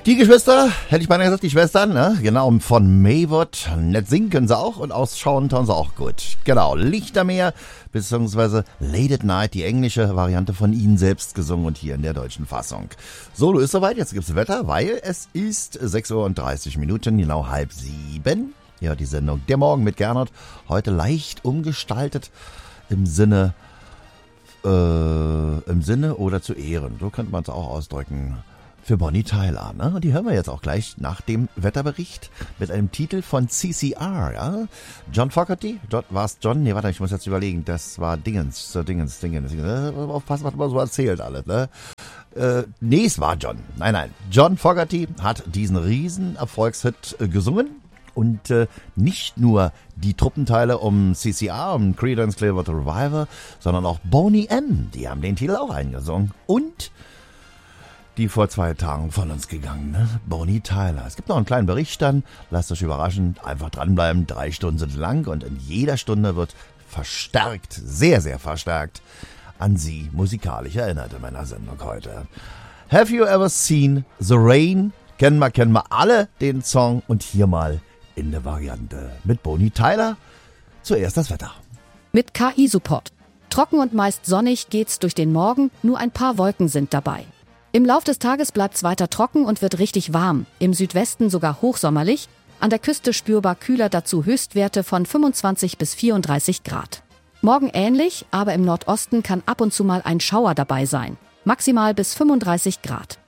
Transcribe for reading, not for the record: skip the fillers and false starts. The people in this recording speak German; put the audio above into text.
Die Geschwister, hätte ich beinahe gesagt, die Schwestern, ne? Genau, von Maywood. Nett singen können sie auch und ausschauen tun sie auch gut. Genau, Lichtermeer, beziehungsweise Late at Night, die englische Variante von ihnen selbst gesungen und hier in der deutschen Fassung. Solo ist soweit, jetzt gibt's Wetter, weil es ist 6:30 Uhr, genau 6:30. Ja, die Sendung Der Morgen mit Gernot, heute leicht umgestaltet im Sinne oder zu Ehren, so könnte man es auch ausdrücken, für Bonnie Tyler, ne? Und die hören wir jetzt auch gleich nach dem Wetterbericht mit einem Titel von CCR, ja? John Fogerty? War's John? Nee, warte, ich muss jetzt überlegen. Das war Dingens. Aufpassen, was man so erzählt alles, ne? Nee, es war John. Nein. John Fogerty hat diesen riesen Erfolgshit gesungen. Und nicht nur die Truppenteile um CCR, um Creedence Clearwater Revival, sondern auch Boney M., die haben den Titel auch eingesungen. Und die vor 2 Tagen von uns gegangene Bonnie Tyler. Es gibt noch einen kleinen Bericht dann, lasst euch überraschen, einfach dranbleiben, 3 Stunden sind lang und in jeder Stunde wird verstärkt, sehr, sehr verstärkt an sie musikalisch erinnert in meiner Sendung heute. Have you ever seen the rain? Kennen wir alle den Song und hier mal in der Variante mit Bonnie Tyler. Zuerst das Wetter. Mit KI-Support. Trocken und meist sonnig geht's durch den Morgen, nur ein paar Wolken sind dabei. Im Lauf des Tages bleibt's weiter trocken und wird richtig warm. Im Südwesten sogar hochsommerlich. An der Küste spürbar kühler, dazu Höchstwerte von 25 bis 34 Grad. Morgen ähnlich, aber im Nordosten kann ab und zu mal ein Schauer dabei sein. Maximal bis 35 Grad.